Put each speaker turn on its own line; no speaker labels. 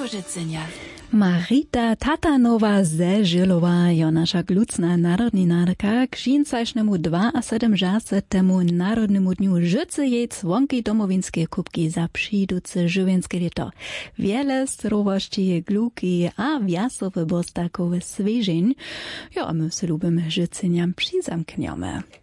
Kożycenia.
Marita Tatanowa ze Żylowa jo nasza glucna narodninarka k žincašnemu 72. Narodnemu dniu życy jej członki domowinskie kubki za przyjduce żywienskie lito. Wiele zdrowości, gluki a wiasowe bostakowe swieżeń. Jo, a my se lubimy życeniam przyzamkniemy.